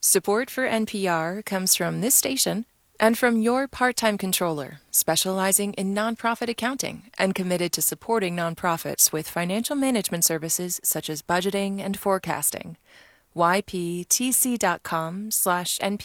Support for NPR comes from this station and from your part-time controller, specializing in nonprofit accounting and committed to supporting nonprofits with financial management services such as budgeting and forecasting. yptc.com/NPR.